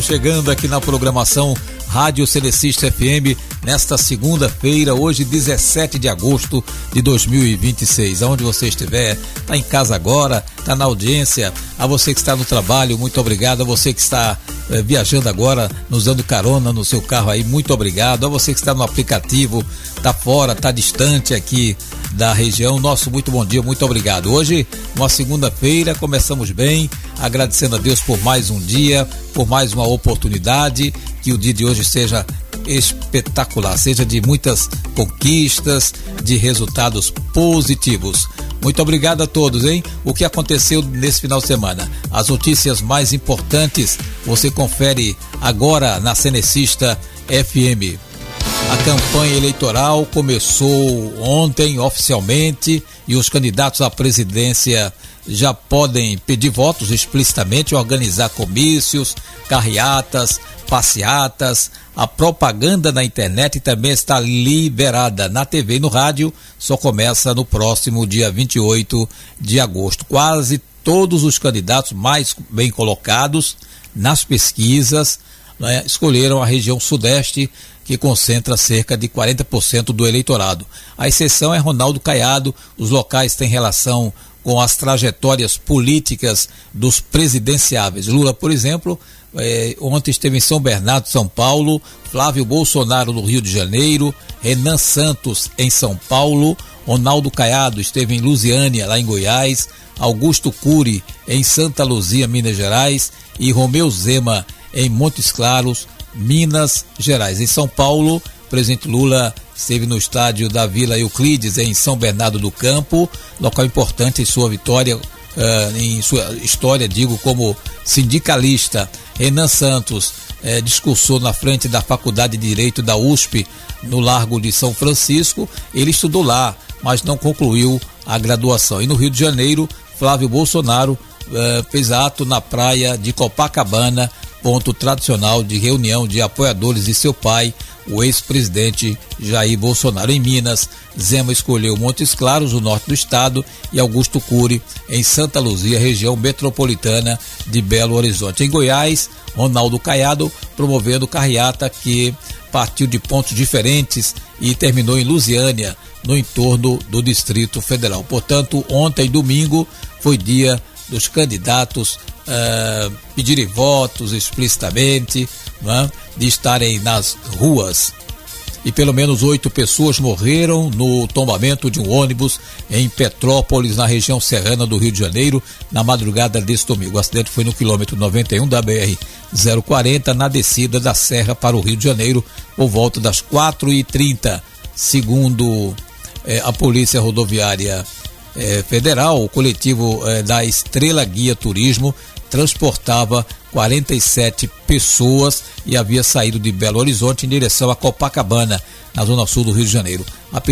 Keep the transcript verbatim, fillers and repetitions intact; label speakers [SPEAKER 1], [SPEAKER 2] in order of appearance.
[SPEAKER 1] Chegando aqui na programação Rádio Celecista F M nesta segunda-feira, hoje dezessete de agosto de dois mil e vinte e seis. Aonde você estiver, está em casa agora, está na audiência, a você que está no trabalho, muito obrigado. A você que está eh, viajando agora, nos dando carona no seu carro aí, muito obrigado. A você que está no aplicativo, está fora, está distante aqui da região, nosso muito bom dia, muito obrigado. Hoje, uma segunda-feira, começamos bem, agradecendo a Deus por mais um dia, por mais uma oportunidade, que o dia de hoje seja espetacular, seja de muitas conquistas, de resultados positivos. Muito obrigado a todos, hein? O que aconteceu nesse final de semana? As notícias mais importantes você confere agora na Celecista F M. A campanha eleitoral começou ontem oficialmente e os candidatos à presidência já podem pedir votos explicitamente, organizar comícios, carreatas, passeatas. A propaganda na internet também está liberada na T V e no rádio, só começa no próximo dia vinte e oito de agosto. Quase todos os candidatos mais bem colocados nas pesquisas, né, escolheram a região sudeste, que concentra cerca de quarenta por cento do eleitorado. A exceção é Ronaldo Caiado. Os locais têm relação com as trajetórias políticas dos presidenciáveis. Lula, por exemplo, eh, ontem esteve em São Bernardo, São Paulo, Flávio Bolsonaro no Rio de Janeiro, Renan Santos em São Paulo, Ronaldo Caiado esteve em Lusiânia, lá em Goiás, Augusto Cury em Santa Luzia, Minas Gerais, e Romeu Zema em Montes Claros, Minas Gerais. Em São Paulo, o presidente Lula esteve no estádio da Vila Euclides, em São Bernardo do Campo, local importante em sua vitória, uh, em sua história, digo, como sindicalista. Renan Santos eh, discursou na frente da Faculdade de Direito da U S P, no Largo de São Francisco. Ele estudou lá, mas não concluiu a graduação. E no Rio de Janeiro, Flávio Bolsonaro uh, fez ato na praia de Copacabana, ponto tradicional de reunião de apoiadores de seu pai, o ex-presidente Jair Bolsonaro. Em Minas, Zema escolheu Montes Claros, o norte do estado, e Augusto Cury em Santa Luzia, região metropolitana de Belo Horizonte. Em Goiás, Ronaldo Caiado promovendo carreata que partiu de pontos diferentes e terminou em Lusiânia, no entorno do Distrito Federal. Portanto, ontem, domingo, foi dia dos candidatos uh, pedirem votos explicitamente, né, de estarem nas ruas. E pelo menos oito pessoas morreram no tombamento de um ônibus em Petrópolis, na região serrana do Rio de Janeiro, na madrugada deste domingo. O acidente foi no quilômetro noventa e um da B R zero quarenta, na descida da serra para o Rio de Janeiro, por volta das quatro e trinta. Segundo eh, a Polícia Rodoviária Eh, Federal, o coletivo eh, da Estrela Guia Turismo transportava quarenta e sete pessoas e havia saído de Belo Horizonte em direção a Copacabana, na zona sul do Rio de Janeiro. A